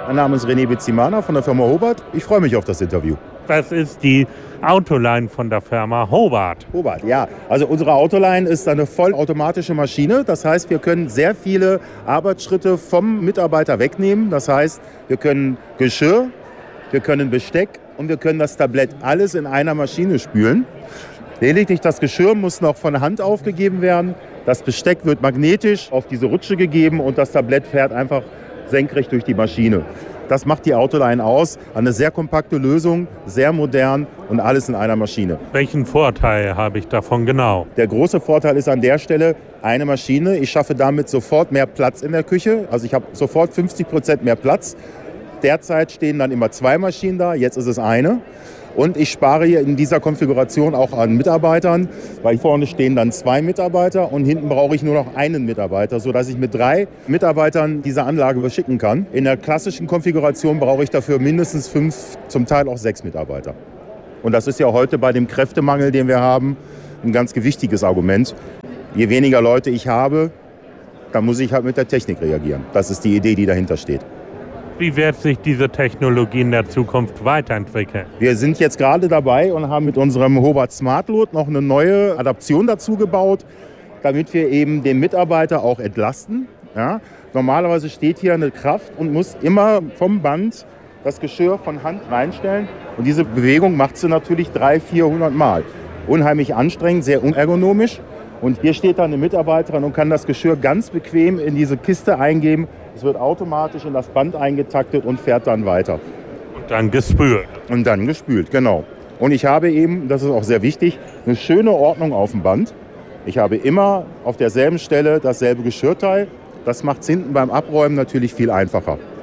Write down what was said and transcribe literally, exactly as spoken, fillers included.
Mein Name ist René Bezzimana von der Firma Hobart. Ich freue mich auf das Interview. Das ist die Autoline von der Firma Hobart. Hobart, ja. Also unsere Autoline ist eine vollautomatische Maschine. Das heißt, wir können sehr viele Arbeitsschritte vom Mitarbeiter wegnehmen. Das heißt, wir können Geschirr, wir können Besteck und wir können das Tablett alles in einer Maschine spülen. Lediglich das Geschirr muss noch von Hand aufgegeben werden. Das Besteck wird magnetisch auf diese Rutsche gegeben und das Tablett fährt einfach senkrecht durch die Maschine. Das macht die Autoline aus. Eine sehr kompakte Lösung, sehr modern und alles in einer Maschine. Welchen Vorteil habe ich davon genau? Der große Vorteil ist an der Stelle eine Maschine. Ich schaffe damit sofort mehr Platz in der Küche. Also ich habe sofort fünfzig Prozent mehr Platz. Derzeit stehen dann immer zwei Maschinen da, jetzt ist es eine. Und ich spare hier in dieser Konfiguration auch an Mitarbeitern, weil vorne stehen dann zwei Mitarbeiter und hinten brauche ich nur noch einen Mitarbeiter, sodass ich mit drei Mitarbeitern diese Anlage beschicken kann. In der klassischen Konfiguration brauche ich dafür mindestens fünf, zum Teil auch sechs Mitarbeiter. Und das ist ja heute bei dem Kräftemangel, den wir haben, ein ganz gewichtiges Argument. Je weniger Leute ich habe, dann muss ich halt mit der Technik reagieren. Das ist die Idee, die dahinter steht. Wie wird sich diese Technologie in der Zukunft weiterentwickeln? Wir sind jetzt gerade dabei und haben mit unserem Hobart Smart Load noch eine neue Adaption dazu gebaut, damit wir eben den Mitarbeiter auch entlasten. Ja? Normalerweise steht hier eine Kraft und muss immer vom Band das Geschirr von Hand reinstellen. Und diese Bewegung macht sie natürlich dreihundert, vierhundert Mal. Unheimlich anstrengend, sehr unergonomisch. Und hier steht dann eine Mitarbeiterin und kann das Geschirr ganz bequem in diese Kiste eingeben. Es wird automatisch in das Band eingetaktet und fährt dann weiter. Und dann gespült. Und dann gespült, genau. Und ich habe eben, das ist auch sehr wichtig, eine schöne Ordnung auf dem Band. Ich habe immer auf derselben Stelle dasselbe Geschirrteil. Das macht es hinten beim Abräumen natürlich viel einfacher.